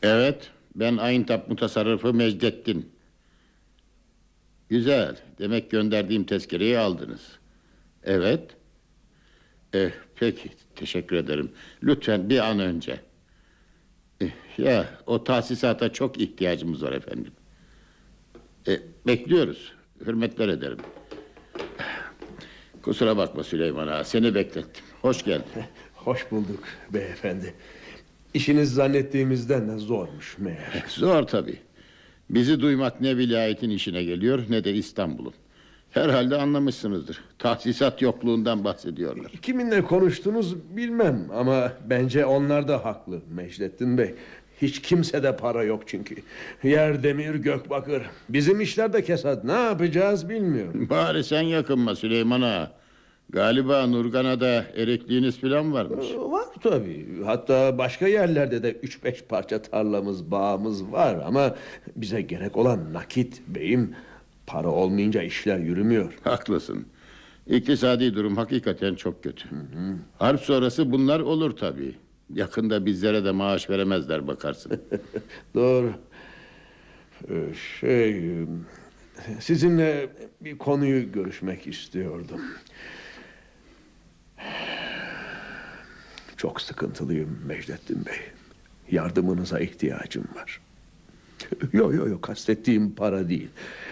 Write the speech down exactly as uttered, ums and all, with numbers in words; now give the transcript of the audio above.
Evet, ben Ayıntap Mutasarrıfı Mecdettin. Güzel, demek gönderdiğim tezkereyi aldınız. Evet. Eh, peki, teşekkür ederim. Lütfen bir an önce. Eh, ya, o tahsisata çok ihtiyacımız var efendim. Eh, bekliyoruz, hürmetler ederim. Kusura bakma Süleyman Ağa, seni beklettim. Hoş geldin. Hoş bulduk beyefendi. İşiniz zannettiğimizden de zormuş meğer. Zor tabii. Bizi duymak ne vilayetin işine geliyor ne de İstanbul'un. Herhalde anlamışsınızdır. Tahsisat yokluğundan bahsediyorlar. Kiminle konuştunuz bilmem ama bence onlar da haklı Mecdettin Bey. Hiç kimsede para yok çünkü. Yer demir gök bakır. Bizim işler de kesat. Ne yapacağız bilmiyorum. Bari sen yakınma Süleyman Ağa. Galiba Nurgana'da erekliğiniz falan varmış. Var tabii. Hatta başka yerlerde de üç beş parça tarlamız, bağımız var ama bize gerek olan nakit beyim. Para olmayınca işler yürümüyor. Haklısın. İktisadi durum hakikaten çok kötü. Hı hı. Harp sonrası bunlar olur tabii. Yakında bizlere de maaş veremezler bakarsın. Doğru. Şey, sizinle bir konuyu görüşmek istiyordum. Çok sıkıntılıyım Mecdettin Bey. Yardımınıza ihtiyacım var. Yok yok yok, kastettiğim para değil.